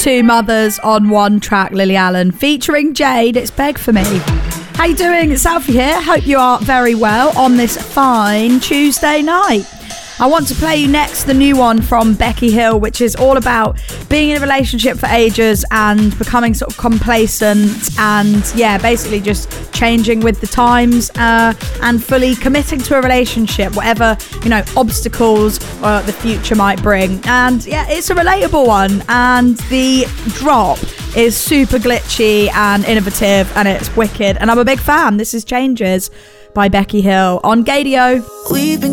Two mothers on one track, Lily Allen featuring Jade. It's Beg For Me. How you doing? It's Alfie here. Hope you are very well on this fine Tuesday night. I want to play you next the new one from Becky Hill, which is all about being in a relationship for ages and becoming sort of complacent and, yeah, basically just changing with the times and fully committing to a relationship, whatever, obstacles the future might bring. And, yeah, it's a relatable one. And the drop is super glitchy and innovative and it's wicked. And I'm a big fan. This is Changes by Becky Hill on Gadio. We've been